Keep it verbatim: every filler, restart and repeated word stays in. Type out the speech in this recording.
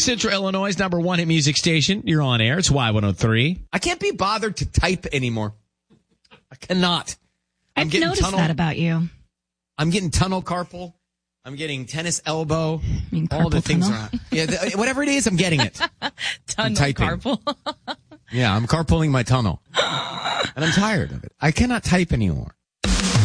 Central Illinois' number one hit music station. You're on air. It's Y one oh three. I can't be bothered to type anymore. I cannot. I'm I've getting noticed tunnel, that about you. I'm getting tunnel carpal. I'm getting tennis elbow. mean all the carpal things tunnel? are. Yeah, the, whatever it is, I'm getting it. Tunnel typing. carpal. Yeah, I'm carpooling my tunnel. And I'm tired of it. I cannot type anymore.